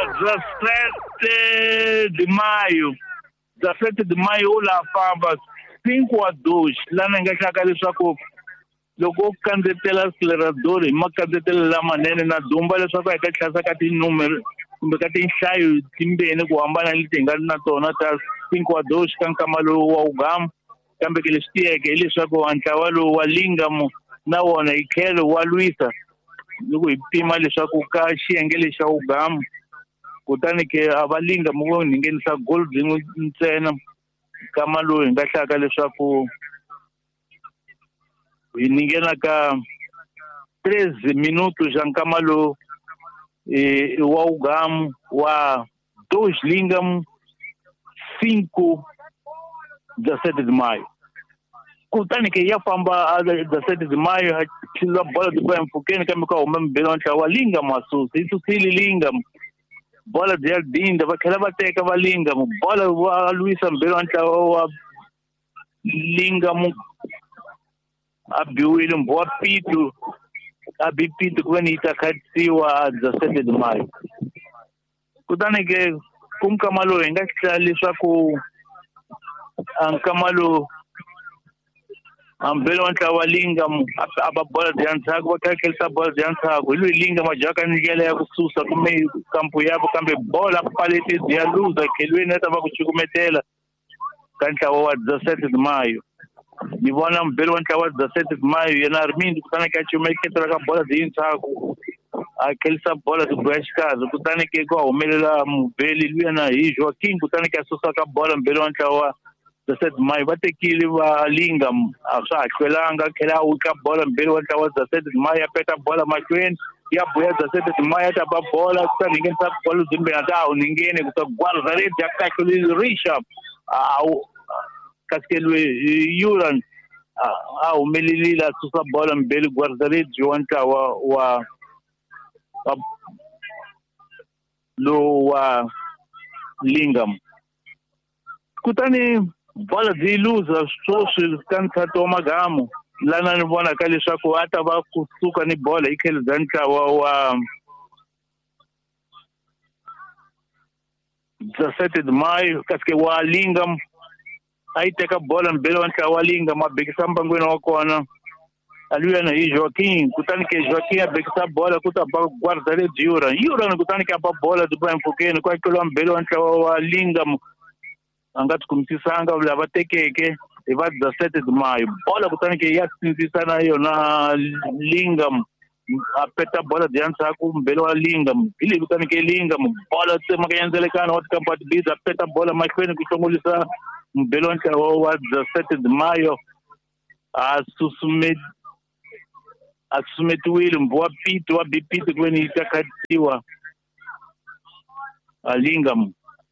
17 de maio. 17 de maio o la famba 5-2 lá na engaixaca leswaku loko kandziyetela acelerador ma kandziyetela la manene na dumba leswaku eka tlhasa ka tinumero kumbe ka tinhlayo timbeni ku hambana leti nga na tona ta 5-2 ka nkama lowu wa Ugam kambe ke leswi tiyeke hileswaku ntlawa lowu wa Lingam na wona hi tlhelo wa lwisa loko hi pima leswaku ka xiyenge lexi xa Ugam kutani ke ava Lingam vo nghenisa goal zin'we ntsena kama lowu hi nga hlaka leswaku hi ningena ka 13 minutos já nkama lowu wa Ugam wa 2 Lingam 5 17 de maio. Kutani ke ya famba 17 de maio chila bola de kwa mfukeni kama kwa umembele wa ntlawa Lingam asusi isusili Lingam bola de dinda vakhela vateka va Lingam bola wa Luisa mbele wa ntlawa wa Lingam abiwile mboa pitu abipitu kwani itakhatsiwa 17 de maio. Kutani ke kumkamalo ingahlala leswaku ankamalo ambele ntlawa Lingam ababola dyantsako vakhakelisa bola dyantsako hi Lingam majaka nikela ya kususa kume kampu yabo kambe bola paleti ya luza kelweni atava kuchukumetela ka ntlawa wa 17 de maio. Ni vona mbele wa ntlawa 17 de maio yana Armindo kutani ka chumeketela ka bola dyantsako akelisa bola de Guashikazo kutani ke kwa humelela mubeli luyana hi Joaquim kutani ke asusa ka bola mbele wa ntlawa 17 maio vatekile va Lingam a swa hlwelanga khela uka bola mbele wa ntlawa 17 maio ya peta bola mahlweni ya buya 17 maio ta ba bola kutani ngena bola zimbe na ningene kutagwala zaidi ya kakhulu Risha au kaskelwe Yuran au melilila susa bola mbele guardare Joanta wa Lingam kutani bola ziluza social kantato magamo lana ni vona ka leswaku ata va kusuka ni bola ikheleza ntlawa wa 17 de maio kaske wa Lingam ai teka bola mbele wa ntlawa wa Lingam mabekisa mbangweni wa kona aluyana hi Joaquim kutani ke Joaquim abekisa bola kutaba guardare Yuran kutani ke aba bola de mfukeni kwa kilo mbele wa ntlawa wa Lingam angati kumtisanga lava tekeke eva 17 de maio bola kutani ke ya sintisana yona Lingam apeta bola dyantsako mbele wa Lingam ile kutani ke Lingam bola tsema kayenzelekana wa kampat biza apeta bola mahlweni kuhlongolisa mbele wa ntlawa wa 17 de maio asusumetiwile mboa pitu wa bipitu kweni itakhatsiwa Lingam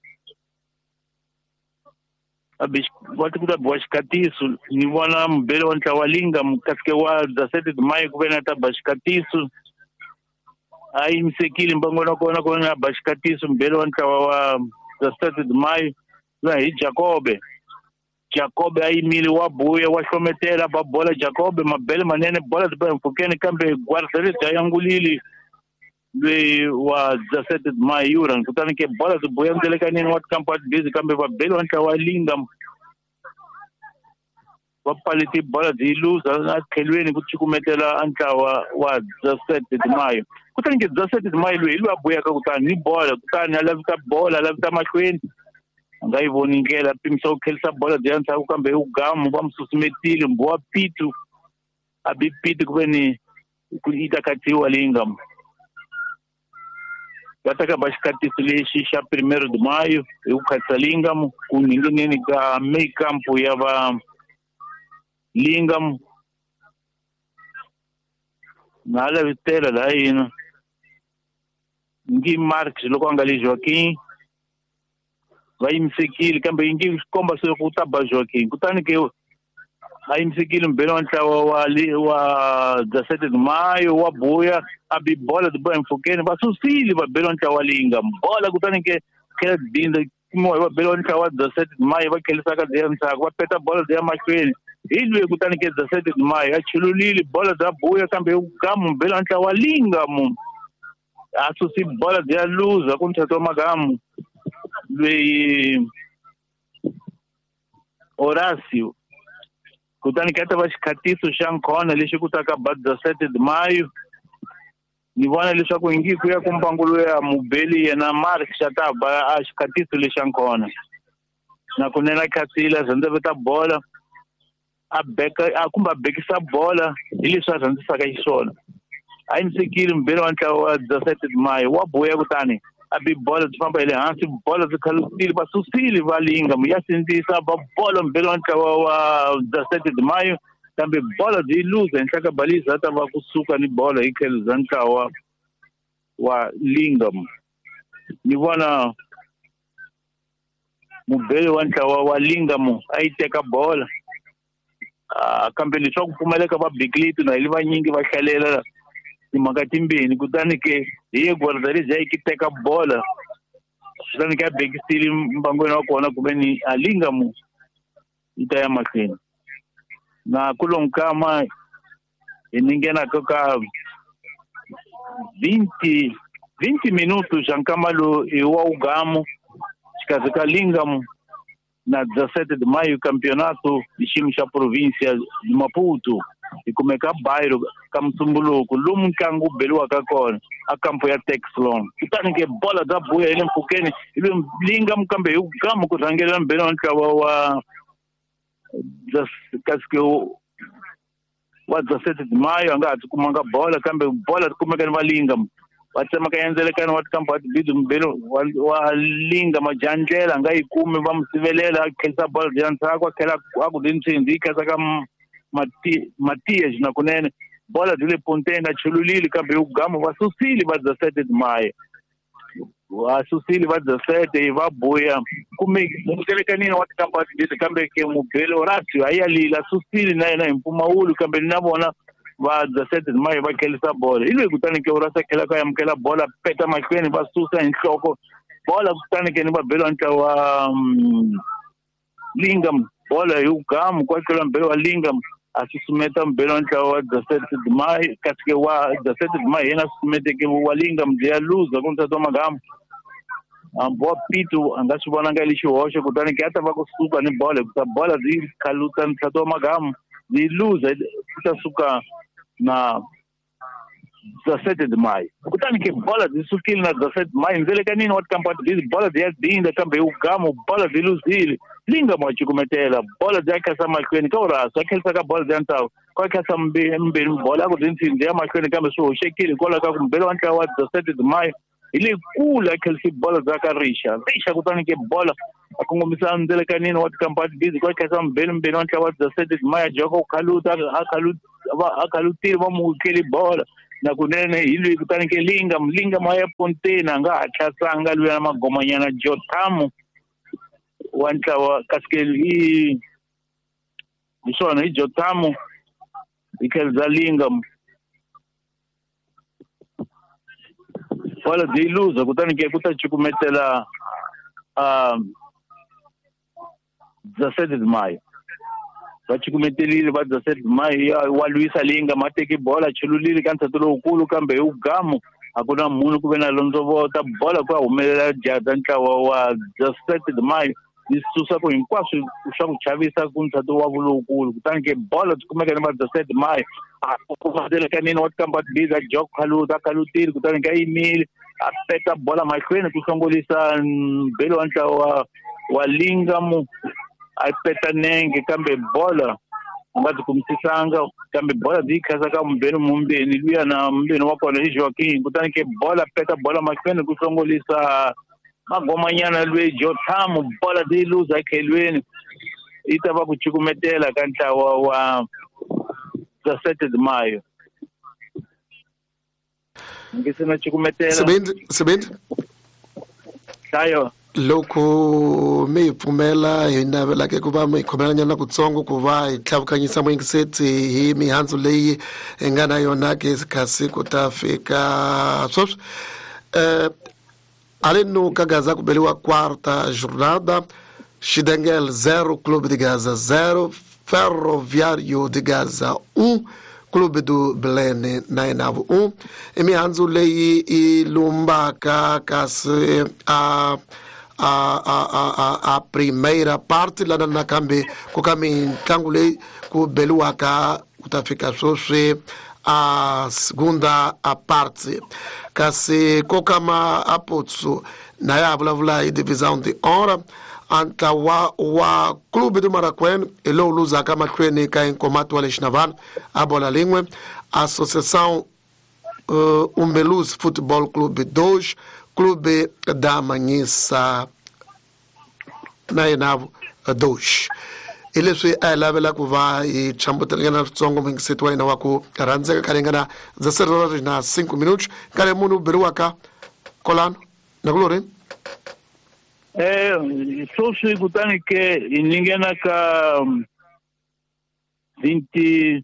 wati kuta bwashikatisu ni vona mbele wa ntlawa Lingam kaske wa 17 de maio kuvena ta bashikatisu ai msekili mbangona kona bashikatisu mbele wa ntlawa wa 17 de maio na hi Jacobe ai mili wa buya wa hlometela ba bola Jacobe mabele manene bola de mfukeni kambe guardare yangulili lwe wa 17 de maio Yuran kutani ke bola de buya mdelekanini wat kampat bizi kambe ba bele wa ntlawa Lingam wapaliti bola ziluza na khelweni kuchikumetela ntlawa wa 17 de maio kutani ke 17 de maio lwe abuya ka kutani ni bola kutani alavita bola alavita mahlweni ngayivoni ngela pimisa ukhelisa bola dyantsako kambe Ugam va msusumetile mboa pitu abipitu kuveni itakhatsiwa Lingam vataka baxikatiso lexi xa 1 de maio hi ku khatisa Lingam ku ningeneni ka main camp ya va Lingam na lavitela la hina ngi Marx loko anga le Joaquim va yimisekile kambe ngi komba se ku taba Joaquim kutani ke ayimisekile mbele wa ntlawa wa 17 de maio wa buya abi bola de boa mfukeni va susili va belo ntlawa wa Lingam bola kutani ke khela dinda mo va belo ntlawa wa 17 de maio va khelisa ka dyantsako va peta bola de mahlweni hilwe kutani ke 17 de maio achululile bola za buya kambe Ugam mbele wa ntlawa wa Lingam asusi bola dia luza kuntatwa magamu lwe Horácio kutani kata vaxikhatisi xa nkhona lexi ku taka ba 17 de maio ni vona leswaku hi ngi ku ya kumpangulo ya Mubeli yena Mark Shataba a xikhatisi lexa nkhona na kunena Khatsila zandaveta bola a beka a kumba bekisa bola hi leswi a rhandzisaka xiswona a yimisekile Mubeli wa ntlawa wa 17 de maio wa boya kutani abi bola ti famba ile hansi bola ti khalutile va susile va linga ya sindzisa ba bola Mubeli wa ntlawa wa 17 de maio kambe bola di lose enhlaka baliza ta va kusuka ni bola hi khel za ntlawa wa Lingam ni vona Mubeli wa ntlawa wa Lingam a yi teka bola kambe leswaku pfumaleka va Biglito na hi vanyingi va hlalela timhaka timbirhi kutani ke hi Guardaris yi teka bola kutani ke bekisile mbangweni wa kona kumbe ni Lingam yi ta ya mahlweni na kulonkama iningena ka 20 minutos jankamalo iwa ugamu chikazika Lingam na 17 de maio campeonato de time xa província de Maputo ikumeka bairro kamsumbuluku lomu ntlangu beliwaka kona a kampo ya Texlon kutani ke bola da buya ile mpfukeni ile Lingam kambe hi ugamu ku rhangela Mubeli wa ntlawa wa kaske wa 17 de maio anga ati kumanga bola kambe bola kumeka ni va Lingam vatsema ka endzelekani wa tikampo wa tibidu Mubeli wa Lingam majandlela nga yikume va musivelela khelisa bola ya ntsako khela a ku dintsinzi khasa ka Matias na kunene bola dile pontena chululile kambe ugamu va susile va 17 de maio wa susile va 17 va boya kume mukelekanini wa tikampo wa tibidu kambe ke Mubeli Horácio ayalila susile na yena impumawulu kambe na vona va 17 de maio va khelisa bola ilwe kutani ke Horácio khela ka yamkela bola peta mahlweni va susa enhloko bola kutani ke ni Mubeli wa ntlawa wa Lingam bola hi ugamu kwa khela Mubeli wa Lingam asusumeta Mubeli wa ntlawa wa 17 de maio kaske wa 17 de maio yena susumete ke wa Lingam dia luza kuntatwa magamu ambo Pito anga swi vona nga lexi hoxe kutani ke ata va kusuka ni bola kuta bola zi khaluta ntshatwa magamu zi luza kuta suka na 17 de maio kutani ke bola zi sukile na 17 de maio ndzeleka wa tikampo wa tibizi bola zi ya dinda kambe ugamu bola zi luzile Lingam wa chikumetela bola zi ya khasa mahlweni ka Horácio a khelisa ka bola zi ya ntlawa kwa khasa mbeli bola ku dintsinzi ya mahlweni kambe swi hoxekile kola ka Mubeli wa ntlawa wa 17 de maio ile kula khelisi bola za ka Risha kutani ke bola akungomisa ndzelekani wa tikampo wa tibizi kwa khasa Mubeli wa ntlawa wa 17 de maio joka ukhaluta akhalutile va mukeli bola na kunene ilwe kutani ke Lingam aya pontena nga hathlasanga lwe na magomanyana Jotamu wa ntlawa kaske hi swona hi Jotamu ikhelza Lingam bola zi luza kutani ke kuta chikumetela 17 de maio va chikumetelile va 17 de maio wa Luisa Lingam mateki bola chululile ka ntshato lowukulu kambe hi ugamu a ku na munhu ku ve na londzovota bola ku humelela jada ntlawa wa 17 de maio yi susa ku hinkwaswo swa ku chavisa ku ntshato wa vulowukulu kutani ke bola ti kumeka ni va 17 de maio a kumandzelekani wa tikampo wa tibizi a jok khalutile kutani ke a yimile a peta bola mahlweni ku hlongolisa Mubeli wa ntlawa wa Lingam a peta nenge kambe bola nga byi kumisisanga kambe bola byi khasa ka Mumbeni luya na Mumbeni wa kona hi Joaquim kutani ke bola peta bola mahlweni ku hlongolisa magomanyana lwe Jotamu bola byi luza ekhelweni yi ta va ku chikumetela ka ntlawa wa 17 de maio ngisena chikumetela Sebendi tayo loko mi pfumela hi navela ke ku va mi khomela nyana kutsongo ku va hi tlhavukanyisa moyingiseti hi mihandzu leyi hi nga na yona ke kasi ku ta fika sweswi aleno ka Gaza ku beliwa quarta jornada Xidengel 0 Clube de Gaza 0 Ferroviário de Gaza 1 Clube do Belém na Enavo 1. E mihandzu leyi ilumbaka kasi a primeira parte lana nakambe kuka mitlangu leyi ku beliwaka ku ta fika sweswi a segunda a parte kasi kokama apotso na ya vulavula hi divisão de honra anta wa Clube do Maracuene e lo luzaka mahlweni ka inkomato wa le Xinavana a bola lin'we Associação Umbeluz Futebol Clube 2 Clube da Manhissa na Enavo 2. Hi leswi a hi lavela ku va hi chambutelana switsongo mingiseti wa hina wa ku rhandzeka ka ringana za serere na 5 minutos kale munhu beriwaka kolano na kulorini sweswi kutani ke iningena ka 22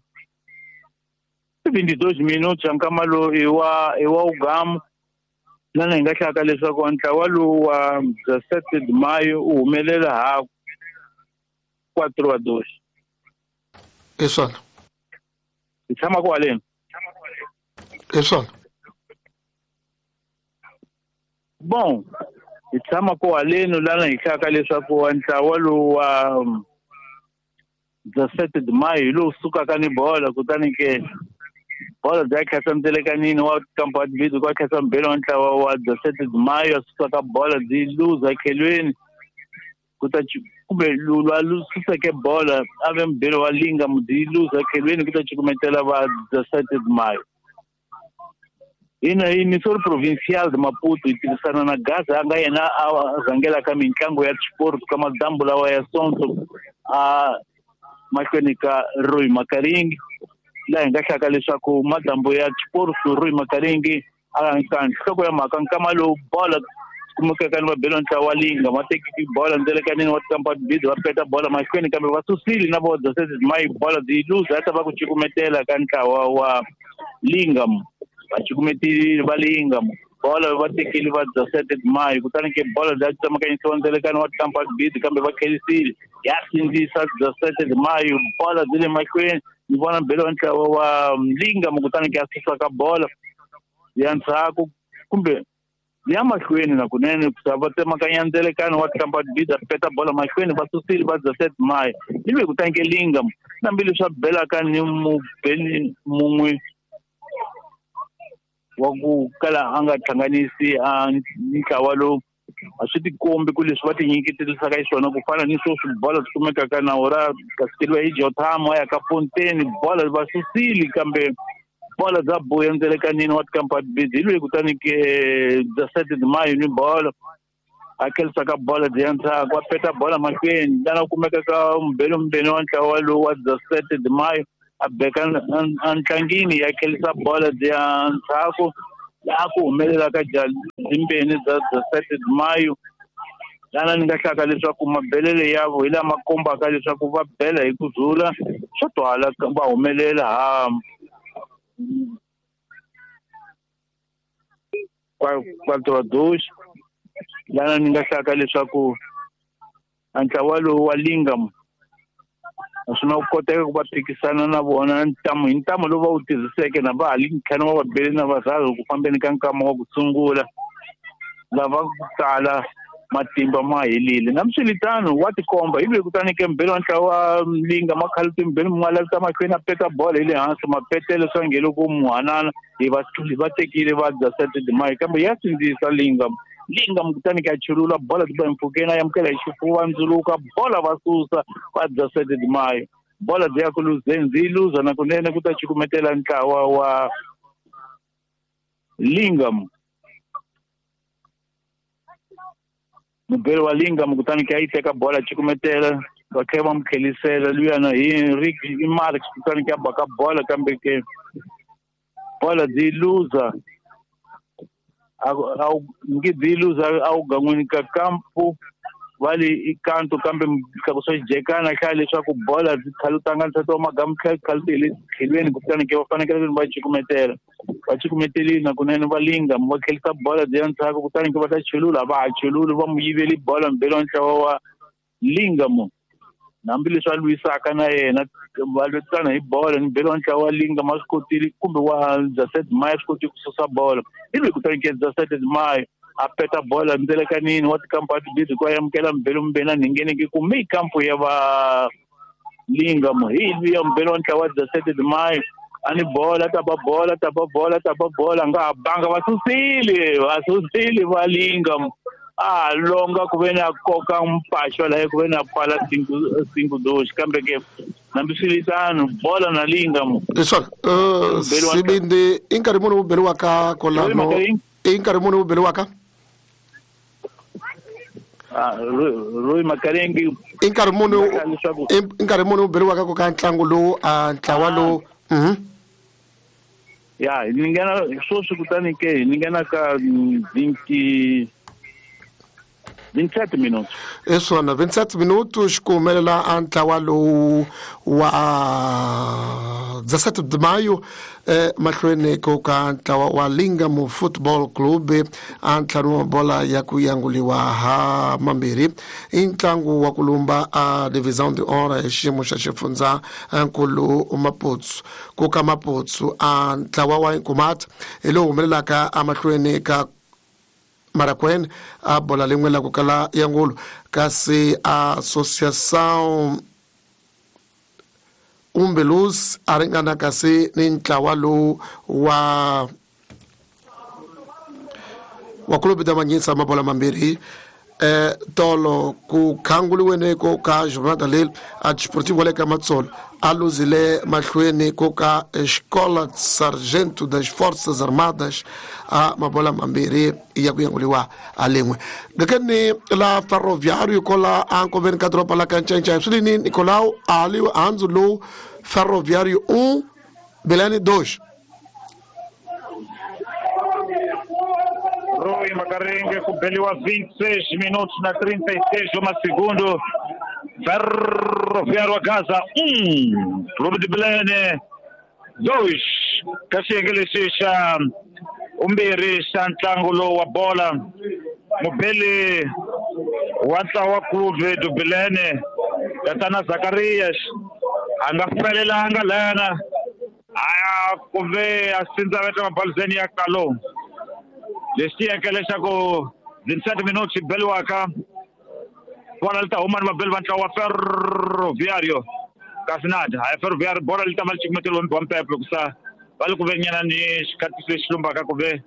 minutos ankamalo iwa ugamu lana hi nga hlaka leswaku ntlawa lowu wa 17 de mayo u humelela ha 4-2. hi swona hi tshama ku haleni hi swona bon hi tshama ku haleni lana hi hlaka leswaku ntlawa lowu wa 17 de mayo lowu sukaka ni bola kutani ke bola bya khasa ndelekanini wa kampa video kwa khasa mbele wa ntlawa wa 17 de mayo sukaka bola byi luza khelweni kumbe lulwa lususeke bola ave mbele wa linga mudyi luza khelweni kuta chikumetela va 17 de mayo ina emisor provincial de Maputo itirhisana na Gaza anga yena a rhangela ka mitlangu ya sport kama dambu lawa ya Sonto a mahlweni ka Roy Makaringi la hi nga hlaka leswaku madambu ya sport Roy Makaringi a nga nhloko ya mhaka nkama lowu bola kumekaka ni mabelo ntlawa wa linga mateki bola ndelekanini wa kampa bid va peta bola mahlweni kambe va susili na vo 17 de mayo bola byi luza hata va ku chikumetela ka ntlawa wa linga vachikumetili va linga bola va tekile va 17 de mayo kutani ke bola bya tsamakanyisiwa ndzelekani wa tampa bid kambe va khelisile ya sindzisa 17 de mayo bola byi le mahlweni ni vona mbele wa ntlawa wa linga kutani ke asisa ka bola ya ntshaku kumbe ya mahlweni na kunene va tsemakanya ndzelekani wa tampa bid apeta bola mahlweni va susile va 17 de mayo ivi kutani ke linga na mbili swa belaka ni mubeli mun'we wa ku kala a nga hlanganisi a ntlawa lowu a swi tikombi ku leswi va tinyiketelisaka hi swona ku fana ni sweswi bola swi kumekaka na ora kasikeriwa hi Jotham ya ka Fontaine bola va susili kambe bola za boya ndzelekani wa kampa bid hi loyi kutani ke 17 de mayo ni bola a khelisaka bola dyantsaka wa peta bola mahlweni lana kumeka ka mbeni wa ntlawa lowu wa 17 de mayo a beka antlangini ya khelisa bola bya ntshaku laha ku humelelaka dzimbeni za 17 de mayo lana ni nga hlaka leswaku mabelele yavo hi lama kombaka leswaku va bela hi ku zula swo twala va humelela ha 4-2 lana ni nga hlaka leswaku ntlawa lowu wa lingam swi na koteka ku va phikisana na vona ntamo lowu va wu tirhiseke na va halikhana va vabeli na vazazi ku fambeni ka nkama wa ku sungula lava ku tala matimba ma helile na mswilitano wa tikomba hi loyi kutani ke mbele wa ntlawa wa linga makhaliti mbele mun'we lavisa mahlweni a peta bola hi le hansi mapetele swa nge loko muhanana va tekile va 17 de mayo kambe ya sindzisa linga kutani ka chulula bola tiba mpfhukeni a yamukela hi xifuva ndzuluka bola va susa va 17 de mayo bola byi ya ku luzeni byi luza na kunene ku ta chikumetela ntlawa wa lingam mubeli wa lingam kutani ka yi teka bola chikumetela va khe va mukhelisela luyana hi Marx kutani ka baka bola kambe ke bola byi luza ngi byi luza a wu gan'wini ka kampu vale ikanto kambe mhlako swa jekana khale leswaku bola byi khalutanga nsati wa magamu khaluti hi le khelweni kutani ke va fanekele va chikumetelini na kunene va linga va khelisa bola byi ya ntshaku kutani ke va ta chelula va ha cheluli va mu yiveli bola mbele wa ntlawa wa linga nambili swa Luisaka na yena valwetana hi bola ni belo ntla wa linga maskoti kumbe wa Zaset Mai skoti kususa bola ibe kutanke Zaset Mai apeta bola ndele kanini wati kampa tibidi kwa yamkela mbelo mbena ningene ki kumi kampo ya ba linga mo hivi ya mbelo ntla wa Zaset Mai ani bola taba bola nga banga vasusile valinga longa kuvena koka mpasho la kuvena pala 5-2 kambe ke nambisilitano bola na linga mo eso sibinde inkarimuno beluaka kolano inkarimuno beluaka Rui Makarengi inkarimuno beluaka ko kantlangu lo antlawalo ya ningana sosu kutani ke ningana ka 27 minutos. Isso, na 27 minutos, começa a entrar o 17 de maio, machuene koka wa Lingamo Football Club, entrar uma bola ya kuyanguliwa ha Mambiri, intlangu wa kulumba a divisão de honra heshimo shachifunza ankulu Maputsu, koka Maputsu, entrar wa inkumat, elo umelela ka amachuene ka Maraquén, a bola língua la kukala yangulu kasi associação Umbeluz aringana kasi nintlawalo wa clube da manyisa mabola mambiri tolo ku kangulu wene ko ka jornada lel a desportivo le kamatsol aluzile machuene ko ka escola de sargento das forças armadas a mabola mambiri ya kuyanguliwa alengwe dakani la ferroviário kola anko 24 pala kanchancha sulini Nicolau ali anzulo ferroviário 1 Belém 2 Rui Makarengi kubeliwa 26 minutos na 36 segundo. Ferroviário a Gaza 1 Clube de Belém 2 kashengelesisha umbiri santlangulo wa bola mubeli wanta wa Clube de Belém Gatana Zacarias angafelelanga lana aya kuve asinza veta mabalzeni ya kalo Lestia kelesha ko 27 minutos belwaka bola alta Omar mabel vanta wa Ferroviário Kasnad ay Ferroviário bola alta mal chikmetel won pepe kusa bal ko venyana ni skatise slumba ka ko be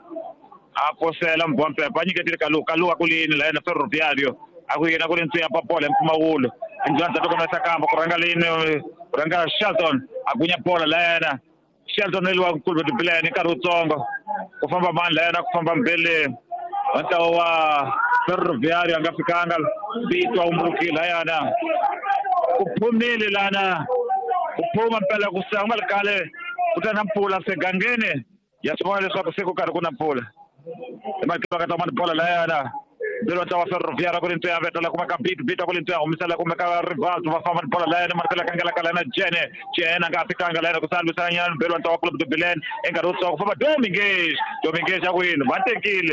aposela mbompe panyi ketir kalu akuli ni la Ferroviário akuyena ko lentu ya papola mpumawulo njanta to kama sakamba kuranga lini kuranga Shelton akunya bola lana Shelton elwa Clube de Belém karutsongo kufamba mandla kufamba mbele wanta wa Ferroviário angafikanga bitwa umbukila yana kuphumile lana kuphuma mpela kusanga kale kutana mpula segangene yasibona leswaku sekukari kuna mpula emakeba katamani bola la yana Belo tawa Ferroviário ko linto ya vetala kuma ka bit ko linto ya umisala kuma ka rival to fama bola la yana martela kangala kala na jene ngafikanga la ko salbu sanya belo tawa Clube de Belém engarotso ko fama Domingues ya win batekile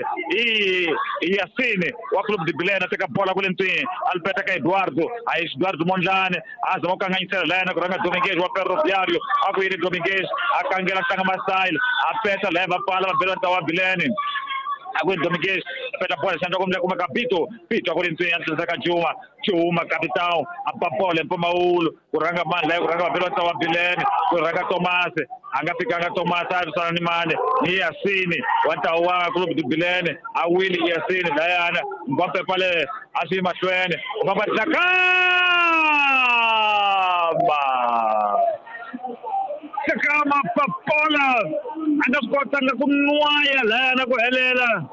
Yasine wa Clube de Belém ateka bola ko linto Alberto ka Eduardo Mondlane azamo kanga insela la yana ko ranga Domingues wa Ferroviário akuire Domingues akangela kanga masail apeta leva pala belo tawa Belém Agora Domingues peta bola sendo como capito agora antes da Juma capitão a papola mpomaulo kuranga manda kuranga pelota wa Belém kuranga Tomás angafika Tomás sana ni mane ni Yasini wanta wa Clube de Belém a Willy Yasini Diana Mbappe pale asima shwene Mbappe Sakama papola anakota kumnuaya la nakuhelela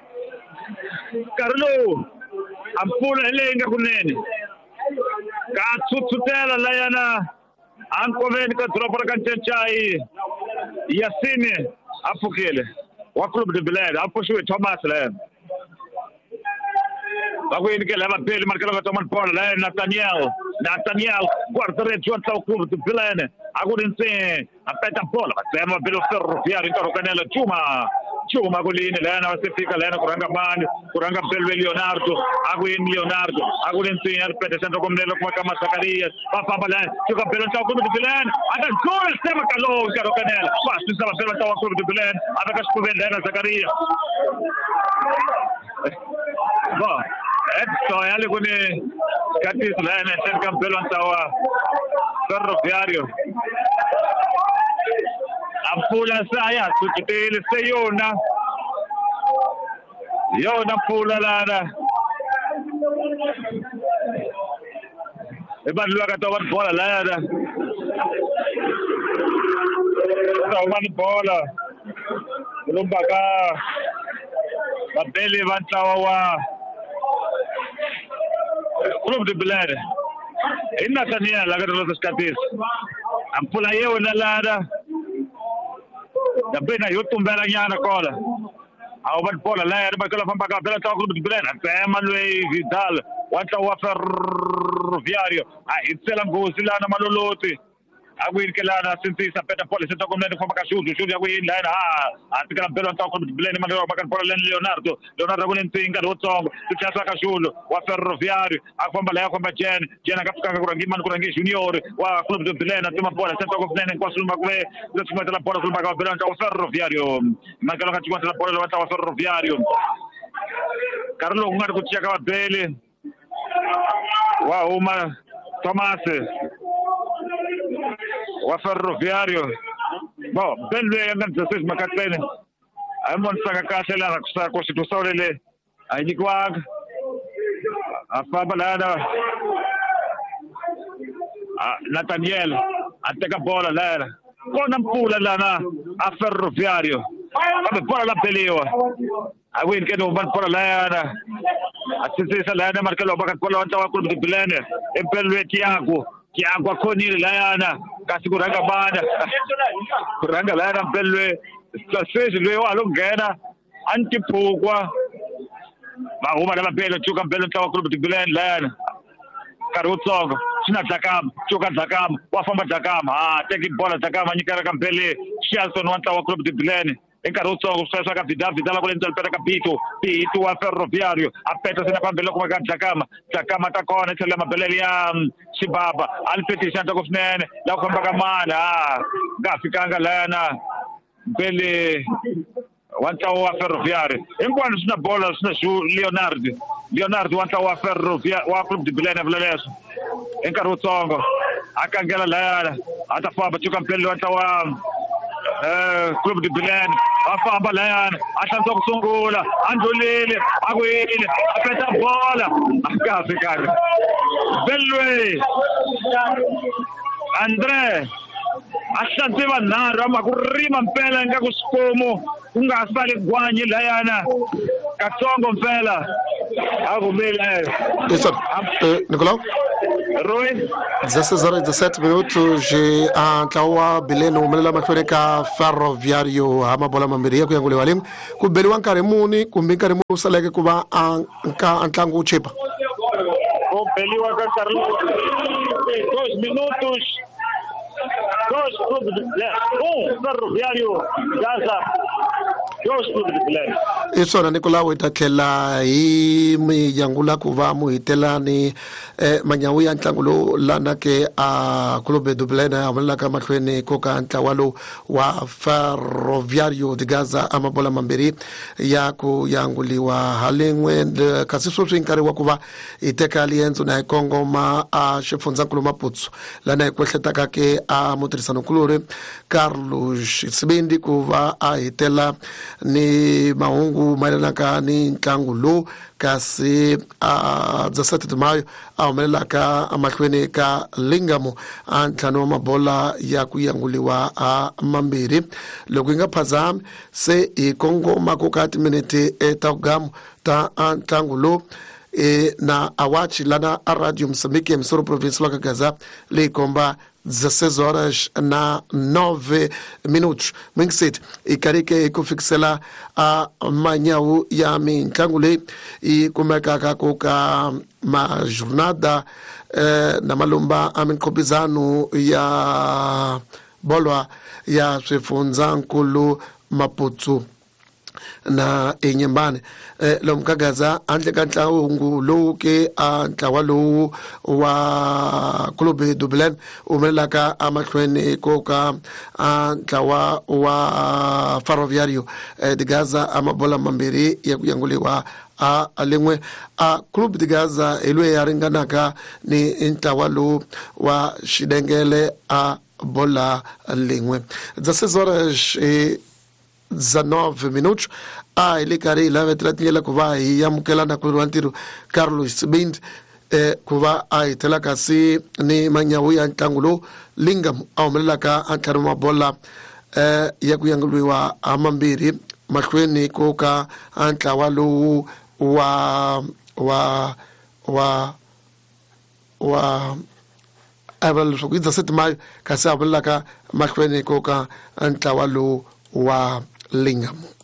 Carlo ampula elenga kunene katsutela la yana ankoveni ka dropa kanchai Yasine afukele wa Clube de Belém aposhwe Thomas la Bagwini ke leva pele marcava tomando bola lá Nathaniel guarda junto ao Clube de Belém agora tem a peta bola mas leva pelo Ferroviário então canela chuma kulini lana wasifika lana kuranga Belwe Leonardo Aguin Leonardo Aguin Senior Peterson komnelo kama Zacarias papa lana chuka Belwe tawa kudu bilen ata goal sema kalo karo kanela basi sema Belwe tawa kudu bilen ata kaskuven lana Zacarias ba eto yale kuni katis lana sema Belwe tawa Ferroviario Ampula saya tutile sayona yona pula lana ebalwa katawa bola lana tawa bola lumbaga babeli vantawa wa club de Belém inna tania la gadolo dos catis ampula yona lana Dabena yotumbela nyana kola. Awan bola la era bakala pambaga bela tawa de Belém. Emmanuel Vidal wanta wa Ferroviario. Itselam gozila na maloloti. Aguin kelana sinti sa peta bola sa tawa de pambaga shoot aguin la atikala bela tawa de Belém mandoro bakan bola Leonardo gunin tinga rotong tuchasa ka shulo wa Ferroviario akamba la akamba jen akapaka kurangi junior wa club de Belém atuma bola sa tawa de kwa sulma kwe let's la bola sulma ka Belém tawa Ferroviario magalo ka chukwa la bola tawa Ferroviario Carlo ungar kuchia ka Bele wa uma Thomas wa Ferroviario bo Belwe yangan sesik makatlene amon saka kasela sa constituição lele aí kwag afabalada Nathaniel ateka bola lera kona mpula lana a Ferroviario abe bola la pelewa awin keno ban bola lana atse sa lana markalo bakat bola tawa club de Belém Belwe Thiago akoni lana kasi kuranga bana kuranga lana Belwe sase leo alongena antipukwa ba uma la Belwe chuka Belwe tawa club de Belém lana Karutsongo sina Zakam chuka Zakam wafamba Zakam teki bola Zakam anyikara kampele Shelton wanta wa club de Belém Karutsongo sasa ka Vidal kule ntalpeta ka Pitu wa Ferroviario apeta sina pambele kwa Zakam atakona tele mabele ya Sibaba alpetisha ndokufnene la kwamba kamana ngafikanga lana Bele wanta wa Ferroviario ingwana sina bola sina Leonardo wanta wa Ferroviario wa club de Belém vleles Karutsongo akangela lana atafamba chuka mpele wanta wa club de Belém afamba lana atanto kusungula andolele akwile apeta bola akafikanga Belwe Andre asante vanharhu amakurima mpela ngakusikomo kungasali gwanye layana Katsongo mpela avumela Nicolau Roy 17 minutos je antlawa Belém umelela mahlweni ka Ferroviario amabola mambiri ya kuyangule walingu kubeliwa nkari muni kumbi nkari muni usaleke kuba antlangu uchipa Beliwa ka Carlos 2 minutos 2 club de Belém Ferroviario Gaza 2 club de Belém isona Nicolau itathlela hi miyangula kuva muhitelani manyawu ya ntlangu lana ke a club de Belém amelela ka mahlweni koka ntlawalo wa Ferroviario de Gaza amabola mambiri ya kuyanguliwa halingwe kasi sweswi nkari wa kuva iteka lienzo na ikongoma a xifundzakulu Maputsu lana ikwehletaka ke a mutirhisano kulori Carlos Sibindi kuva a hitela ni mahungu mayelana ni ntlangu lo kasi a 17 de mayo a humelela ka amahlweni ka Lingamo a ntlhanu wa mabola ya kuyanguliwa a mambiri loko yi nga phazami se ikongoma ko ka timinete ta kugamu ta ntlangu lo na awachi lana a radio Moçambique emisora provincial ka Gaza le komba 16:09 Mingsit ikarike ikufikisela a manyawu ya mintlangu leyi yi kumekaka koka majornada na malumba a minqhubizano ya bolwa ya swifundzankulu Maputsu na Inyembane. Lo mkagaza antle ka ntlangu lowu ke ntlawa lowu wa Club Dublin umelaka amahlweni koka ntlawa wa Ferroviario de Gaza amabola mambiri ya kuyanguliwa a lengwe a Club de Gaza elwe yaringanaka ni ntlawa lowu wa Xidengele a bola lengwe za 6 horas za 9 minutos ile kari la vetratiela kuva yamkelana ku ntiro Carlos Bind kuva itela kasi ni manyawu ya ntangulo lingam awmelaka antaruma bola ya kuyanguliwa amambiri mahlweni koka antlawa lowu wa abal sokuza 7 Mayo kasi awmelaka mahlweni koka antlawa lowu wa lingam.